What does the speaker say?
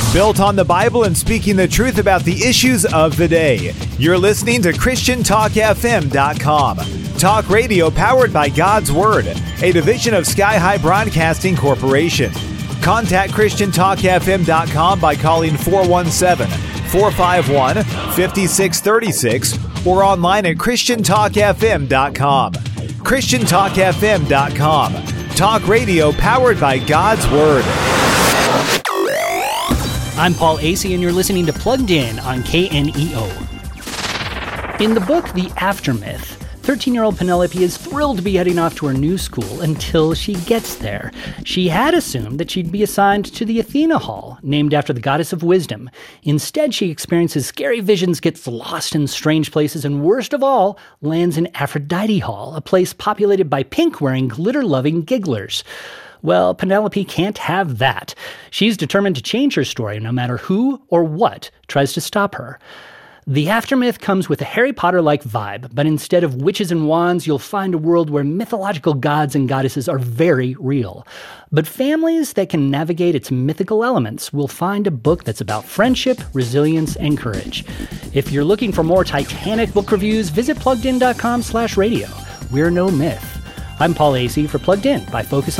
Built on the Bible and speaking the truth about the issues of the day. You're listening to ChristianTalkFM.com. Talk radio powered by God's Word, a division of Sky High Broadcasting Corporation. Contact ChristianTalkFM.com by calling 417-451-5636 or online at ChristianTalkFM.com. ChristianTalkFM.com. Talk radio powered by God's Word. I'm Paul Asay, and you're listening to Plugged In on KNEO. In the book, The Aftermyth, 13-year-old Penelope is thrilled to be heading off to her new school until she gets there. She had assumed that she'd be assigned to the Athena Hall, named after the goddess of wisdom. Instead, she experiences scary visions, gets lost in strange places, and worst of all, lands in Aphrodite Hall, a place populated by pink-wearing, glitter-loving gigglers. Well, Penelope can't have that. She's determined to change her story no matter who or what tries to stop her. The Aftermyth comes with a Harry Potter-like vibe, but instead of witches and wands, you'll find a world where mythological gods and goddesses are very real. But families that can navigate its mythical elements will find a book that's about friendship, resilience, and courage. If you're looking for more Titanic book reviews, visit pluggedin.com/radio. We're no myth. I'm Paul Asay for Plugged In by Focus on